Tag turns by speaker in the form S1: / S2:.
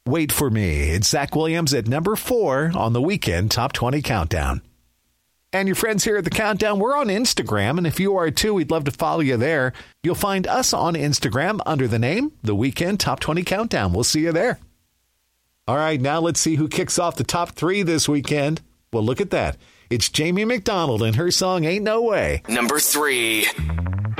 S1: Wait for Me. It's Zach Williams at number 4 on the Weekend Top 20 Countdown. And your friends here at the Countdown, we're on Instagram, and if you are too, we'd love to follow you there. You'll find us on Instagram under the name The Weekend Top 20 Countdown. We'll see you there. All right, now let's see who kicks off the top 3 this weekend. Well, look at that. It's Jamie McDonald and her song Ain't No Way.
S2: Number 3.